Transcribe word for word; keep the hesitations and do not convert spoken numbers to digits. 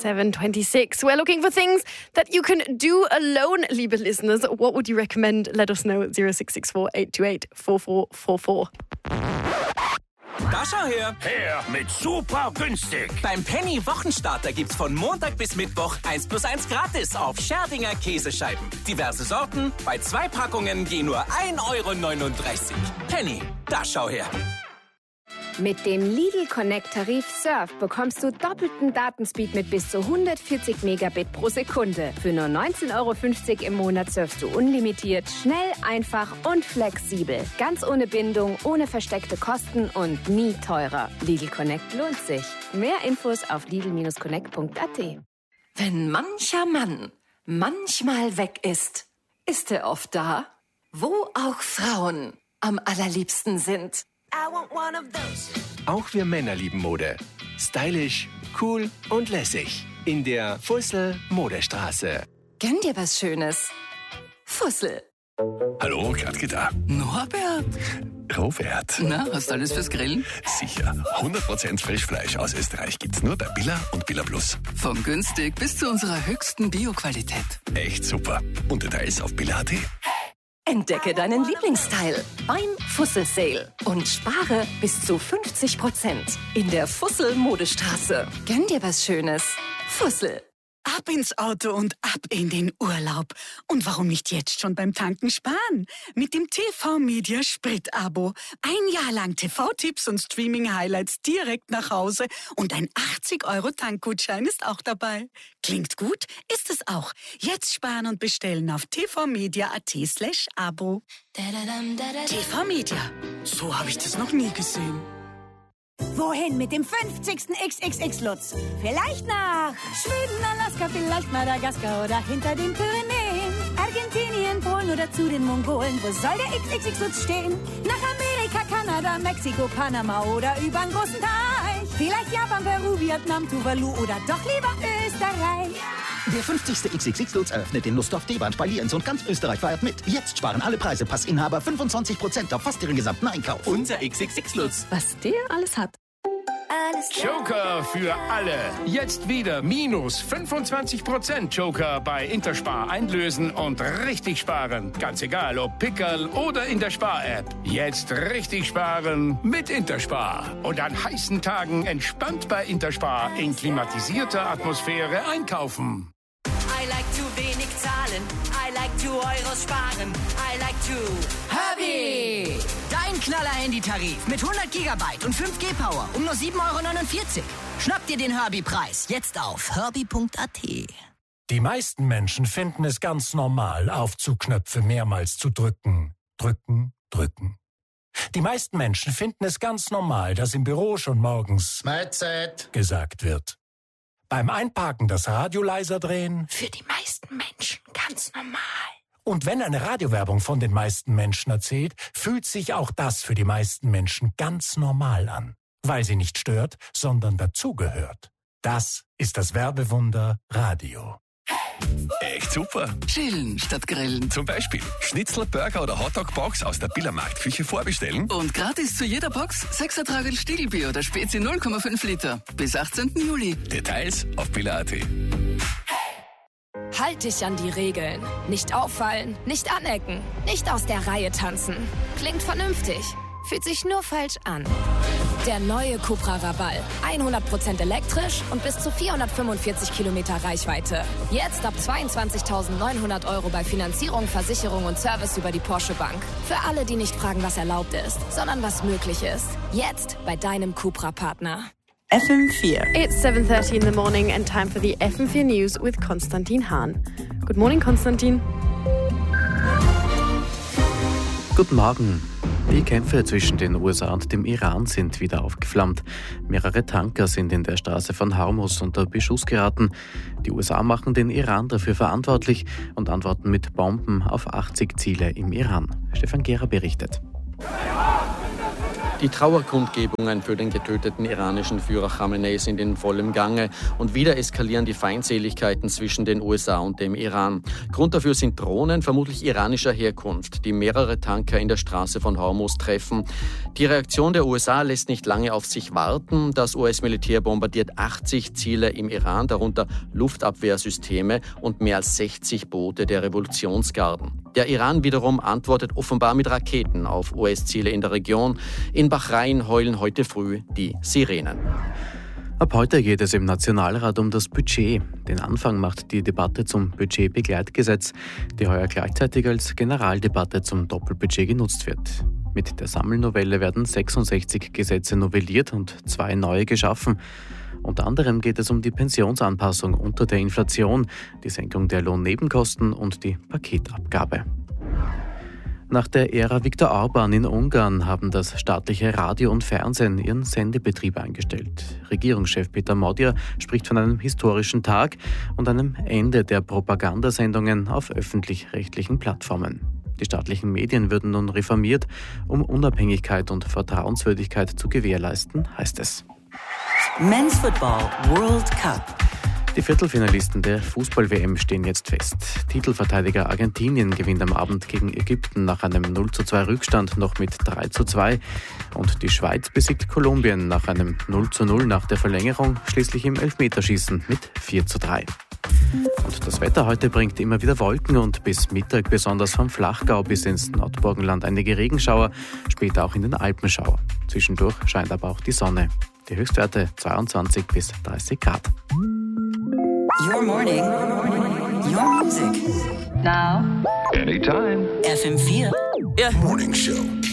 seven twenty-six. We're looking for things that you can do alone, liebe listeners. What would you recommend? Let us know. zero six six four, eight two eight, four four four four. Da schau her! Her mit super günstig! Beim Penny Wochenstarter gibt's von Montag bis Mittwoch eins plus eins gratis auf Scherdinger Käsescheiben. Diverse Sorten, bei zwei Packungen je nur ein Euro neununddreißig. Penny, da schau her! Mit dem Lidl Connect Tarif Surf bekommst du doppelten Datenspeed mit bis zu hundertvierzig Megabit pro Sekunde. Für nur neunzehn Euro fünfzig im Monat surfst du unlimitiert, schnell, einfach und flexibel. Ganz ohne Bindung, ohne versteckte Kosten und nie teurer. Lidl Connect lohnt sich. Mehr Infos auf lidl Bindestrich connect Punkt a t. Wenn mancher Mann manchmal weg ist, ist er oft da, wo auch Frauen am allerliebsten sind. Auch wir Männer lieben Mode. Stylisch, cool und lässig. In der Fussel Modestraße. Gönn dir was Schönes. Fussel. Hallo, Gradke da. Norbert. Robert. Na, hast du alles fürs Grillen? Sicher. hundert Prozent Frischfleisch aus Österreich gibt's nur bei Billa und Billa Plus. Von günstig bis zu unserer höchsten Bio-Qualität. Echt super. Und Details auf billa punkt a t. Entdecke deinen Lieblingsteil beim Fussel Sale und spare bis zu fünfzig Prozent in der Fussel Modestraße. Gönn dir was Schönes. Fussel. Ab ins Auto und ab in den Urlaub. Und warum nicht jetzt schon beim Tanken sparen? Mit dem T V-Media Sprit-Abo. Ein Jahr lang T V-Tipps und Streaming-Highlights direkt nach Hause. Und ein achtzig Euro Tankgutschein ist auch dabei. Klingt gut? Ist es auch. Jetzt sparen und bestellen auf tvmedia punkt at slash abo. T V-Media. So habe ich das noch nie gesehen. Wohin mit dem fünfzigsten X X X-Lutz? Vielleicht nach Schweden, Alaska, vielleicht Madagaskar oder hinter den Pyrenäen. Argentinien, Polen oder zu den Mongolen. Wo soll der X X X-Lutz stehen? Nach Amerika, Kanada, Mexiko, Panama oder übern großen Teich. Vielleicht Japan, Peru, Vietnam, Tuvalu oder doch lieber Österreich. Der fünfzigste X X X-Lutz eröffnet in Lustdorf, Deband, Spaliens und ganz Österreich feiert mit. Jetzt sparen alle Preise. Passinhaber fünfundzwanzig Prozent auf fast ihren gesamten Einkauf. Unser X X X-Lutz. Was der alles hat. Joker für alle. Jetzt wieder minus fünfundzwanzig Prozent Joker bei Interspar einlösen und richtig sparen. Ganz egal, ob Pickerl oder in der Spar-App. Jetzt richtig sparen mit Interspar. Und an heißen Tagen entspannt bei Interspar in klimatisierter Atmosphäre einkaufen. I like to wenig zahlen. I like to Euros sparen. I like to Herbie! Dein Knaller-Handy-Tarif mit hundert Gigabyte und fünf G Power um nur sieben Euro neunundvierzig. Schnapp dir den Herbie-Preis jetzt auf herbie punkt a t. Die meisten Menschen finden es ganz normal, Aufzugknöpfe mehrmals zu drücken. Drücken, drücken. Die meisten Menschen finden es ganz normal, dass im Büro schon morgens Mahlzeit gesagt wird. Beim Einparken das Radio leiser drehen. Für die meisten Menschen ganz normal. Und wenn eine Radiowerbung von den meisten Menschen erzählt, fühlt sich auch das für die meisten Menschen ganz normal an. Weil sie nicht stört, sondern dazugehört. Das ist das Werbewunder Radio. Echt super. Chillen statt grillen. Zum Beispiel Schnitzel, Burger oder Hotdog-Box aus der Billa Marktküche vorbestellen. Und gratis zu jeder Box sechser Tragel Stiegelbier oder Spezi null Komma fünf Liter. Bis achtzehnten Juli. Details auf billa punkt a t. Halt dich an die Regeln. Nicht auffallen, nicht anecken, nicht aus der Reihe tanzen. Klingt vernünftig, fühlt sich nur falsch an. Der neue Cupra Raval. hundert Prozent elektrisch und bis zu vierhundertfünfundvierzig Kilometer Reichweite. Jetzt ab zweiundzwanzigtausendneunhundert Euro bei Finanzierung, Versicherung und Service über die Porsche Bank. Für alle, die nicht fragen, was erlaubt ist, sondern was möglich ist. Jetzt bei deinem Cupra-Partner. F M four. It's seven thirty in the morning and time for the F M four News with Konstantin Hahn. Good morning, Konstantin. Guten Morgen. Die Kämpfe zwischen den U S A und dem Iran sind wieder aufgeflammt. Mehrere Tanker sind in der Straße von Hormuz unter Beschuss geraten. Die U S A machen den Iran dafür verantwortlich und antworten mit Bomben auf achtzig Ziele im Iran. Stefan Gera berichtet. Die Trauerkundgebungen für den getöteten iranischen Führer Khamenei sind in vollem Gange und wieder eskalieren die Feindseligkeiten zwischen den U S A und dem Iran. Grund dafür sind Drohnen, vermutlich iranischer Herkunft, die mehrere Tanker in der Straße von Hormuz treffen. Die Reaktion der U S A lässt nicht lange auf sich warten. Das U S-Militär bombardiert achtzig Ziele im Iran, darunter Luftabwehrsysteme und mehr als sechzig Boote der Revolutionsgarden. Der Iran wiederum antwortet offenbar mit Raketen auf U S-Ziele in der Region. In Bahrain heulen heute früh die Sirenen. Ab heute geht es im Nationalrat um das Budget. Den Anfang macht die Debatte zum Budgetbegleitgesetz, die heuer gleichzeitig als Generaldebatte zum Doppelbudget genutzt wird. Mit der Sammelnovelle werden sechsundsechzig Gesetze novelliert und zwei neue geschaffen. Unter anderem geht es um die Pensionsanpassung unter der Inflation, die Senkung der Lohnnebenkosten und die Paketabgabe. Nach der Ära Viktor Orban in Ungarn haben das staatliche Radio und Fernsehen ihren Sendebetrieb eingestellt. Regierungschef Peter Magyar spricht von einem historischen Tag und einem Ende der Propagandasendungen auf öffentlich-rechtlichen Plattformen. Die staatlichen Medien würden nun reformiert, um Unabhängigkeit und Vertrauenswürdigkeit zu gewährleisten, heißt es. Men's Football World Cup. Die Viertelfinalisten der Fußball-W M stehen jetzt fest. Titelverteidiger Argentinien gewinnt am Abend gegen Ägypten nach einem null zu zwei Rückstand noch mit drei zu zwei. Und die Schweiz besiegt Kolumbien nach einem null zu null nach der Verlängerung schließlich im Elfmeterschießen mit vier zu drei. Und das Wetter heute bringt immer wieder Wolken und bis Mittag besonders vom Flachgau bis ins Nordburgenland einige Regenschauer, später auch in den Alpenschauer. Zwischendurch scheint aber auch die Sonne. Die Höchstwerte zweiundzwanzig bis dreißig Grad. Your morning, your music. Now. Anytime. F M vier. Yeah. Morning Show.